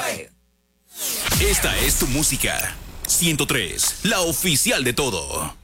Esta es tu música. 103, la oficial de todo.